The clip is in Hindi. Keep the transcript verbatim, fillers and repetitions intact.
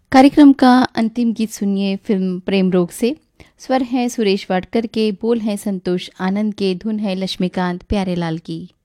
कार्यक्रम का अंतिम गीत सुनिए फिल्म प्रेम रोग से। स्वर है सुरेश वाडकर के, बोल है संतोष आनंद के, धुन है लक्ष्मीकांत प्यारेलाल की।